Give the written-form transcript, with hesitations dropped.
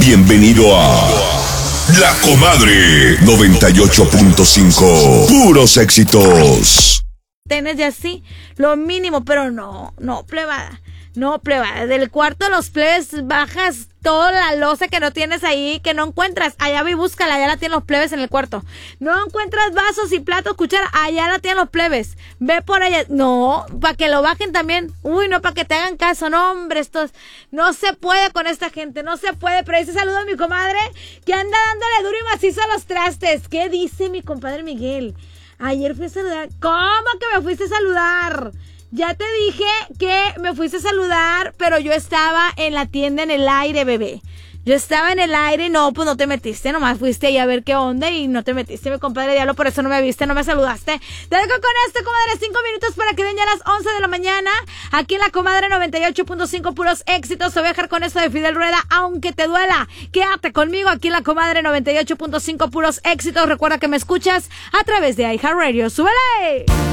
Bienvenido a La Comadre 98.5. Puros éxitos. Tienes ya sí, lo mínimo, pero no, plebada. No, plebada. Del cuarto de los plebes bajas toda la loza que no tienes ahí, que no encuentras. Allá ve y búscala, allá la tienen los plebes en el cuarto. No encuentras vasos y platos, cuchara, allá la tienen los plebes. Ve por allá. No, para que lo bajen también. Uy, no, para que te hagan caso. No, hombre, estos... No se puede con esta gente, no se puede. Pero ese saludo a mi comadre, que anda dándole duro y macizo a los trastes. ¿Qué dice mi compadre Miguel? Ayer fui a saludar. ¿Cómo que me fuiste a saludar? Ya te dije que me fuiste a saludar, pero yo estaba en la tienda en el aire, bebé. Yo estaba en el aire y no, pues no te metiste, nomás fuiste ahí a ver qué onda y no te metiste, mi compadre Diablo, por eso no me viste, no me saludaste. Te dejo con esto, comadre, 5 minutos para que den ya las 11 de la mañana, aquí en la Comadre 98.5, puros éxitos. Te voy a dejar con esto de Fidel Rueda, aunque te duela. Quédate conmigo aquí en la Comadre 98.5, puros éxitos. Recuerda que me escuchas a través de iHeartRadio. ¡Súbele!